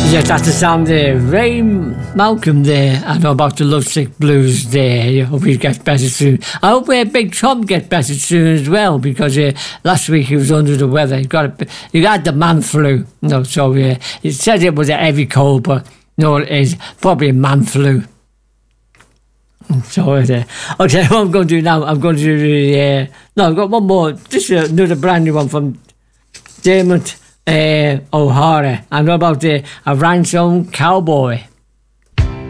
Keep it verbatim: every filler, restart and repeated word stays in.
Yes, that's the sound there. Ray Malcolm there. I know about the Lovesick Blues there. I hope he gets better soon. I hope uh, Big Tom gets better soon as well, because uh, last week he was under the weather. He got a, he had the man flu. No, so uh, it said it was a heavy cold, but no, it is probably a man flu. So, uh, okay, what I'm going to do now, I'm going to do the, uh, no, I've got one more. This is another brand new one from Dermot uh, O'Hara. I know about the, a Rhinestone Cowboy.